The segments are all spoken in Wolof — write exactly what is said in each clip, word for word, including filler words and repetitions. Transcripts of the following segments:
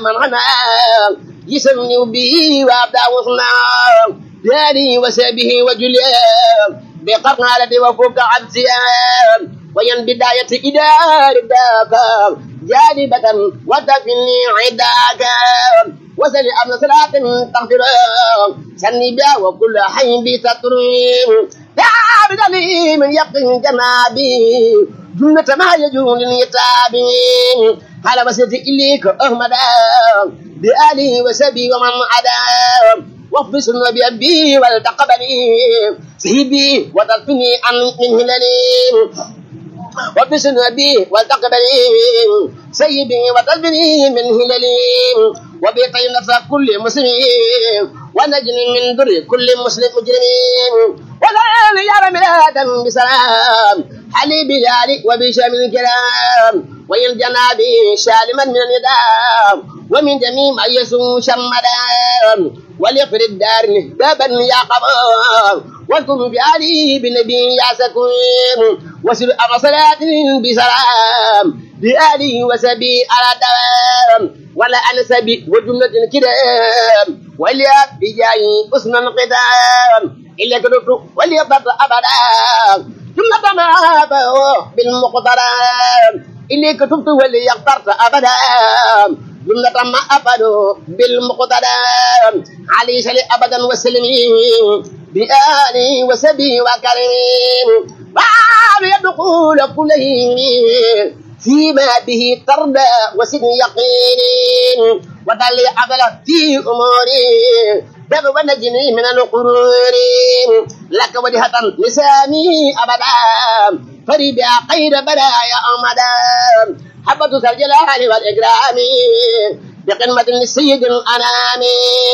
من هنا يسمي به وابدا وصنا داري وسبه وجليا بقرن على وفوق عبسيا وين بداية إدار داك جانبة وتفني عداك وسل أمن صلاة تغفر سني بها وكل حي بسترين تعبد لي من يقين جنابي جملة ما يجون يتابين على مسجد إليك أحمد بآله وسبي ومن عدا واخبص النبي بي والتقبلي سيبي وتلفني عن من هلالي واخبص النبي والتقبلي سيبي وتلفني من هلالي وبيطي نفس كل مسلم ونجني من در كل مسلم مجرمين ولا يرى ميلادا بسلام حليبي لالي وبشام الكلام وين جنابي سالما من الندام ومن جميع ما يسوء شمدا وليغفر الدار بابا يا قبر وكن بعلي بنبي يا سكون وسل صلاة بسلام بآله وسبي على دوام ولا أنسبي وجملة كرام ولياب بجاي حسن قدام إلا كدت وليضبط أبدا جملة ما بهو بالمقدرام إلا كتبت وليغفرت أبدا جملة ما أفدوا بالمقدرام علي سلي أبدا وسلمين بآله وسبي وكريم باب يدخل كله فيما به ترضى وسن يقين ودل أغلى في أموري باب ونجني من القرور لك وجهة لساني أبدا فريبا قيد بلايا أمدا حبة الجلال والإكرام بقمة للسيد الأنام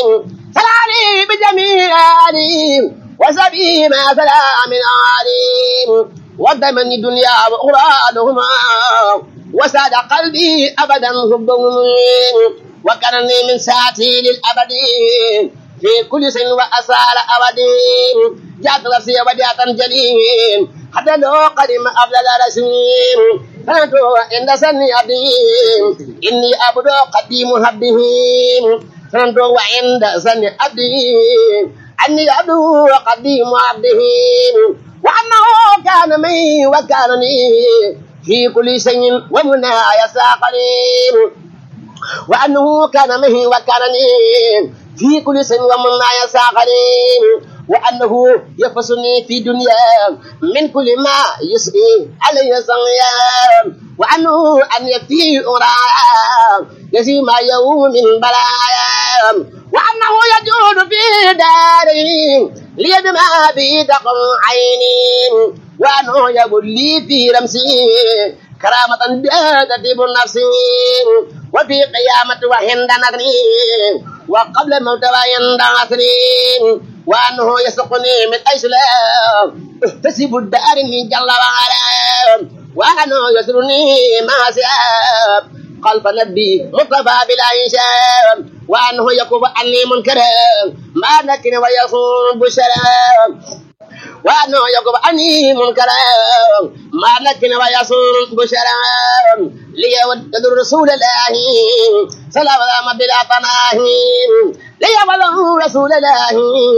سلامي بجميع آله وسبي ما سلام عليم ودمني الدنيا وأخرى لهما وساد قلبي أبدا حبهم وكرني من ساعتي للأبد في كل سن وأسال أبدين جاءت نفسي وديعة جليل حتى لو قدم أفضل رسيم فنتو عند سني أبدين إني أبدو قديم حبهم فنتو عند سني أبدين أني أبدو قديم عبدهم وأنه كان مي وكانني في كل شيء ومنى يساقني وأنه كان مي وكانني في كل شيء ومنى يساقني وأنه يفصلني في دنيا من كل ما يسقي علي صغيا وأنه أن يفي أرى يسي ما يوم من بلايا وأنه يجود في داري ليدمع بيدق عيني وأنه يقول لي في رمسي كرامة بيدتب نفسي وفي قيامة وحند نغني وقبل موت وعند عصري وأنه يسقني من أسلام احتسب الدار من جل وعلا وأنه يسرني ما سياب قلب نبي مصطفى بلا هشام وأنه يكب عني منكرا ما نكن ويصوم بشرا وأنه يكب عني منكرا ما نكن ويصوم بشرا ليود رسول الله سلام بلا تناهي ليود رسول الله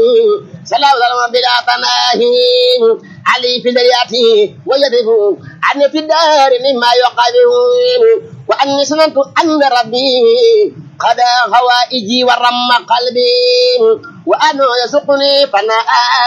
سلام بلا تناهي علي في درياتي ويده عني في الدار مما يقابل وأني سننت أن ربي قد هوائجي ورم قلبي وأنه يسقني فناء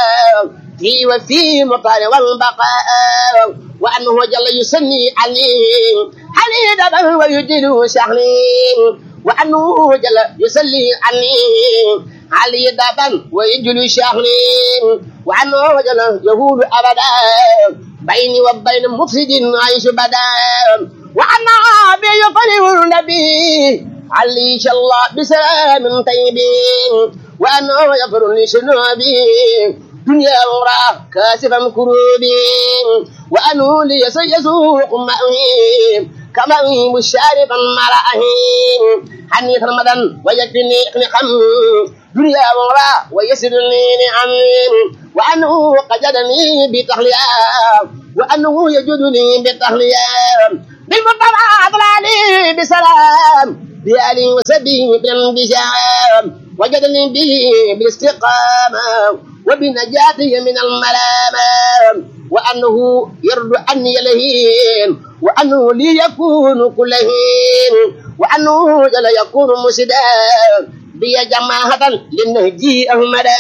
في وفي مطار والبقاء وأنه جل يسني علي علي دبا ويجل شحني وأنه جل يسلي عني علي دبا ويجل شحني وأنه جل يهود أبدا بيني وبين مفسد عيش بدا وأنا أبي يطلب النبي علي شاء الله بسلام طيبين وأنا يغفر لي شنوبي دنيا ورا كاسفا كروبي وأنه لي سيسوق مأوي كمأوي مشارفا مرأهين حنيت رمضان ويكفني نقم دنيا ورا ويسرني نعم وأنه قجدني بتحليا وأنه يجدني بتحليا بالمطبع أطلعني بسلام بآله وسبه بالانبشام وجدني به بالاستقامة وبنجاتي من الملام وأنه يرد عني لهين وأنه لي يكون كل هين وأنه جل يكون مسدا بي جماعة للنهجي أحمدا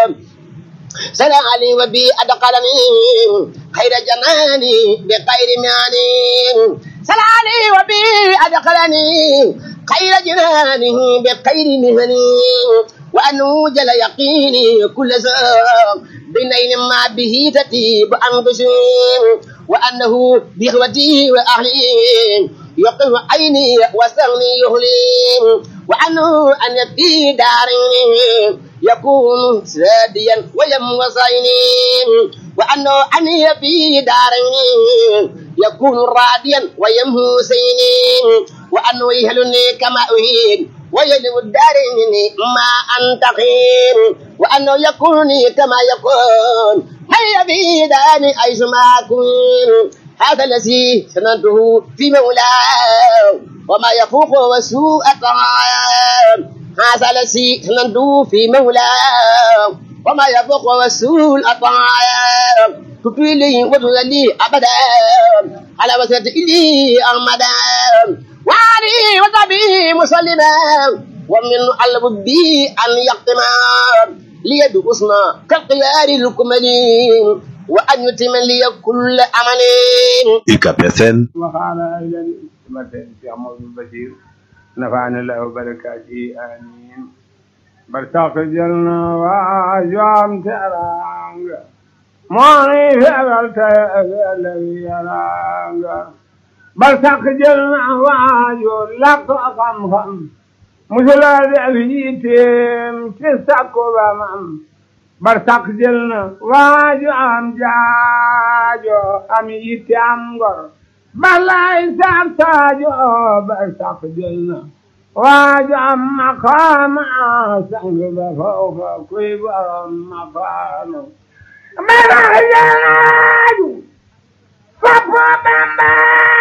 سلا علي وبي أدقلني خير جناني بخير ماني سلا علي وبي أدقلني خير جنانه بخير مهني وأنه جل يقيني كل زام بنين ما به تتيب أنفسهم وأنه بإخوتي وأهلي يقف عيني وسغني يهلي وأنه أن في داري يكون ساديا ويموصيني وأنه أني في داري يكون راديا ويمهوسيني وأنه يهلني كما أهين ويجب الدارين ما أنتقين وأنه يكونني كما يكون هيا في داني أيش ما أكون هذا الذي سننته في مولاه وما يفوق وسوء الطعام هذا الذي سننته في مولاه وما يفوق وسوء الطعام تطويلي وتذلي أبدا على وسط إلي أرمدا وعلي وطبي مسلما ومن علم بي أن يقتما ليد أصنع كالقيار الكملين وأن يتم لي كل أمانين إيكابيسن وقال إلى مثل في عمر البشير نفعنا الله وبركاته آمين برتاق جلنا وعجام ترانغ ماني فعلت الذي يرانغ برتاق جلنا وعجو لك أقام خم مثل ذبيتم تسكوا بمم برتاق جلنا وعجام جاجو أميتي أمغر بلاي سابتاجو برتاق جلنا واجعم مقام سنجب فوق كبر مقام مرحبا صبر بما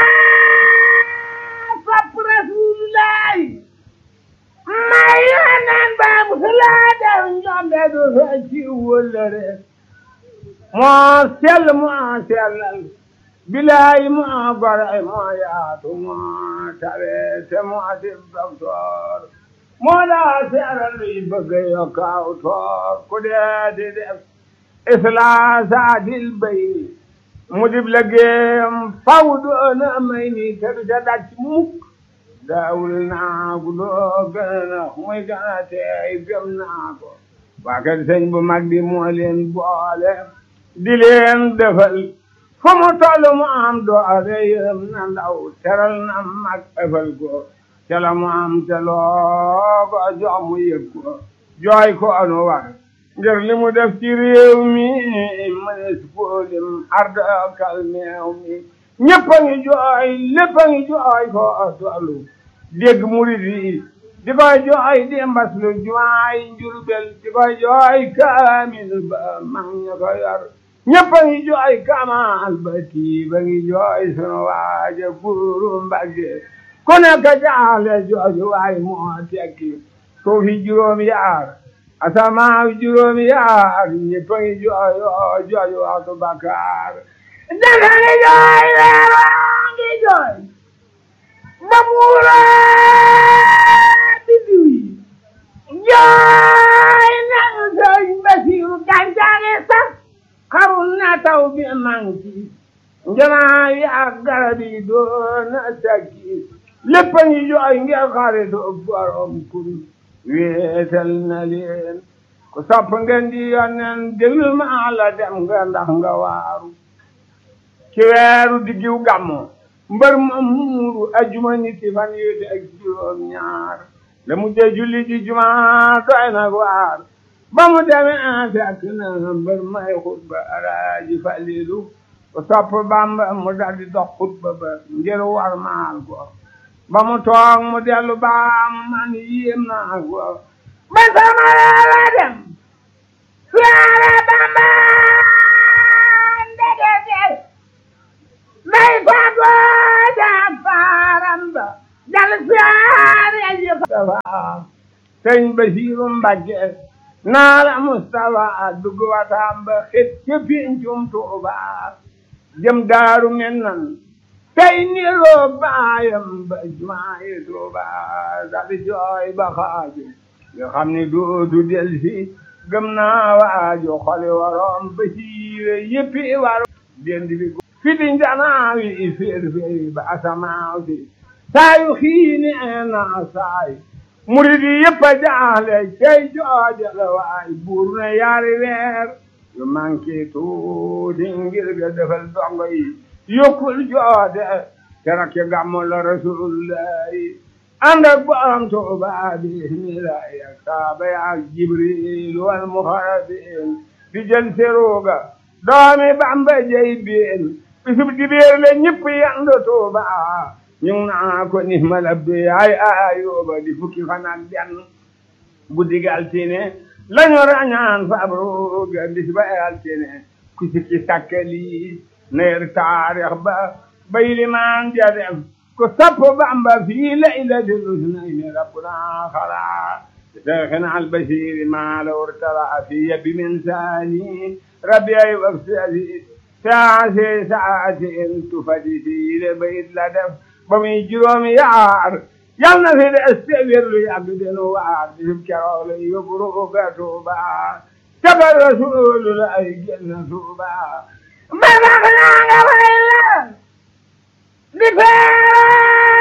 صبر رسول الله ما ينن بمسلادة جنبه فشي ولره ما سل ما سل بلاي ما برع ما ياتو ما تبيت ما تبدور ما لا سعر اللي بقي كاوتور كداد إثلاث عدل بي مجيب لقيم فوض أنا ميني ترجدت مك داولنا قلوبنا ويقاتي يقمناكو وكذا سنب مقدي مولين بوالي دلين دفل فمو تولو mu am do areyem na ndaw teral na mag efal ko tela mu am telo ko jox mu yëg ko jooy ko anu war ngir li mu def ci réew mi mënees ko lim arda kalmeew mi ñëpp a ngi jooy lépp a ngi jooy ko tollu dégg murid yi di koy jooy di mbas lu jumaay Njurbel di koy jooy kaamil ba mag ña ko yor ñëpp a ngi jooy Kamal Bati ba ngi jooy sunu waaja Buuru Mbàkke ku nekk jaale jooju waay moo tekki suuf yi juróom yaar asamaaw juróom yaar ñëpp a ngi jooy jooju waxtu Bakar dafa ngi jooy leeraa ngi jooy ba muura biddiw yi jooy nañu sëñ Basiiru gàncax sax xarul na taw bi manki njanaa yi ak garab yi doon sakki lépp a ngi jooy ngir xaritu borom kun wéetal na leen ku sopp ngeen di yonen déglu ma la dem nga ndax nga waaru ci weeru diggiw gàmmo mbër ma muuru ajuma niti fan yéete ak juróom ñaar la mu jee julli ji juma doy nag waar ba mu demee fekk na mbër may xutba Alaaji Falilu ku sopp Bamba mu daldi dox xutba ba ngir war maal ko ba mu toog mu dellu baam man yéem naa ko ba sama la dem suara Bamba ndegete may fago da faram ba dal del siyaare ji Mustafa sëñ Basiiru Mbàkke naa la Mustafa dugg wataam ba xet ca pincum Tuuba jëm Daaru Minan tey niroo baayam ba jumaay Tuuba dal jooy ba xaaju nga xam ne dootu delsi gëm naa waaju xoli waroom Basiire yëppi waro dendi bi fiti njanaawi féer féeri ba asamaaw si saayu xiini ena saay murid yi yëpp a jaaxle cey jooja la waay buur na yaari weer yu manqué tuuti ngir ga defal dongo yi yokkul joote keroog ca gàmmu la rasulullahi ànd ak borom Tuuba bismillahi ak saaba ya ak Jibril wal muxarabin di jël seruga doomi Bamba jey biin bisub dibéer la ñëpp yandu Tuuba ñu naa ko ni malabbi ay Ayuba di fukki fan ak benn guddi gi altine lañu rañaan fabruga bis ba altine ku sikki sakkali neer taarix ba bay limaan ja def ku sapp Bamba fii laylatil usnayni rabbuna xala شيخنا البشير ما لو ارتلع في يد من ثاني ربيعي وابسالي ساعة ساعة تفدي لبيت لدف بمي جروم يعار يلنا في الاستبر يعبدن وعار بسبكر لي يبرغ توبا كبر رسول الله جنة توبا ما بغنا غير بفارة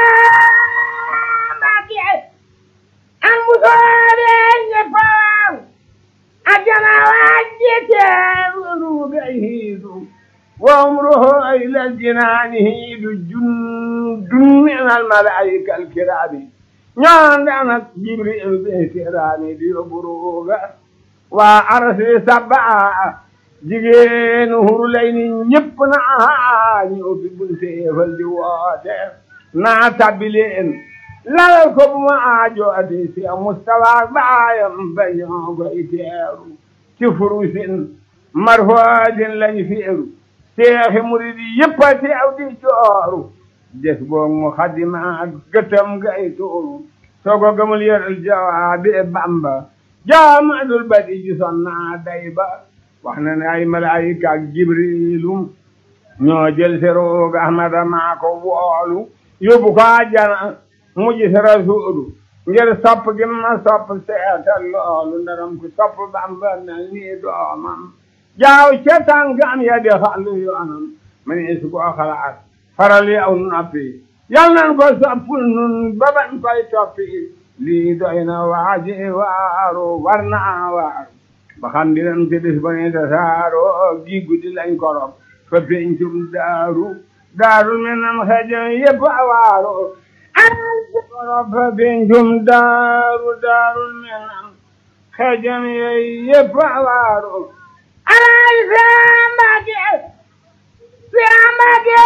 المصارين يفعل أجنا واجته وربعه وعمره إلى الجنان هيد جند من الملائكة الكرام نعم جبريل بكرامي بيبروغ وعرس سبعة جيجين هرلين يبنعها يوبي سيف الجواد نعتبلين لا لكم عاجو أديسي مستوى بايم بيان بيتيرو تفروس مرفوض لن يفيرو شيخ مريد يبتي أو دي جورو جسبو مخدمات قتم قيتورو سوكو قمل ير الجواب بامبا جامع البدي جسنا دايبا واحنا ناي ملايكة جبريل نوجل سروق أحمد معكو وولو يبقى جانا mujj rasuulu ngir sopp gi ma sopp seetal loolu ndaram ku sopp Bamba na ni doomam jaaw ca tànkam ya di xàllu yoonam ma ne su ko xalaat faral yi aw noppi yal nan ko soppul nun ba bañ koy toppi lii doy na waaji waaru war naa waaru ba xam dinam ci bis ba ne tasaaro gi guddi lañ korob fa pencum daaru daaru menam xejam yëpp a waaru fa benjum daaru daaru menam xejam yëpp a waaru alay Sambake Sambake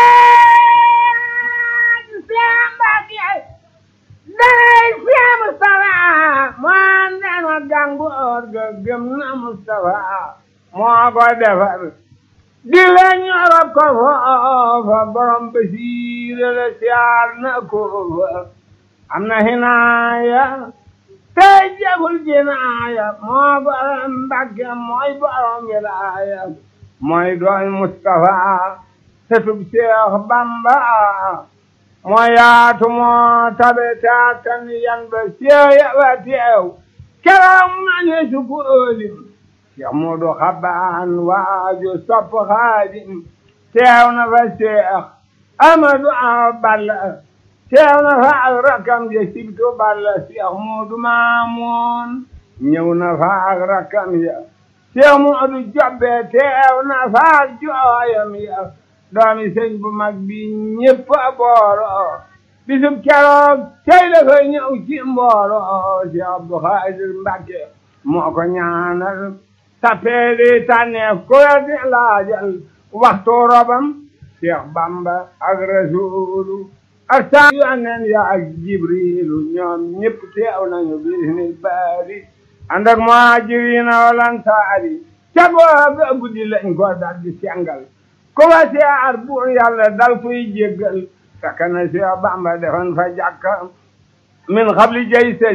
Sambake day Seex Mustafa moo ndema gàngoor ga gëm na Mustafa moo ko defar di la ñorop ko foofa borom Basiira la siyaar na ko fa am na hinaaya tey jagul jinaaya moo borom Mbàkke mooy borom wilaaya mooy doon Mustafa setub Seex Bamba moo yaatu moo tabe taatan yan ba Seex yaba teew keroog ma ne su ko óolim Seex Moodu Xabaan waaju sopp Xaadim teew na fa Seex Amadu Awa Balla teew na fa ak rakkam ja Sibtu Balla Seex Moodu Maamoon ñëw na fa ak rakkam ya Seex Moodu Jobbe teew na fa ak jooyam ya doomi sëñ bu mag bi ñépp a booro bisub keroog tey la fa ñëw ci mbooro Seex Abdu Xaadir Mbàkke moo ko ñaanal tapeeli tànneef ko di laajal waxtu robam Seex Bamba ak Rasuulu ak saa yu anen ya ak Jibriilu ñoom ñépp teew nañu bismil baari ànd ak muhaajiriina wal ansaari ca booba guddi lañ ko dal di sengal ko wa siyaar buur yàlla dal koy jéggal fekk na si Bamba defoon fa jàkka min xabli jay sa